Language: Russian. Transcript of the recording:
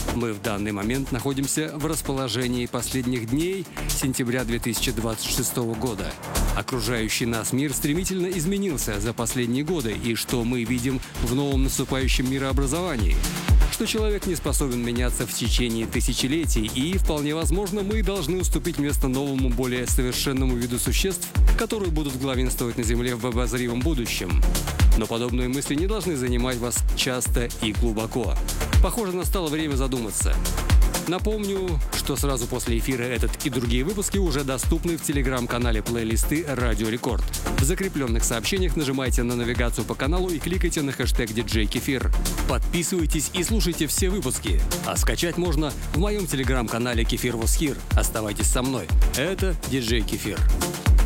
Мы в данный момент находимся в расположении последних дней сентября 2026 года. Окружающий нас мир стремительно изменился за последние годы, и что мы видим в новом наступающем мирообразовании? Что человек не способен меняться в течение тысячелетий, и, вполне возможно, мы должны уступить место новому, более совершенному виду существ, которые будут главенствовать на Земле в обозримом будущем. Но подобные мысли не должны занимать вас часто и глубоко. Похоже, настало время задуматься. Напомню, что сразу после эфира этот и другие выпуски уже доступны в телеграм-канале плейлисты «Радио Рекорд». В закрепленных сообщениях нажимайте на навигацию по каналу и кликайте на хэштег «DJ Кефир». Подписывайтесь и слушайте все выпуски. А скачать можно в моем телеграм-канале «Кефир was here». Оставайтесь со мной. Это DJ Кефир.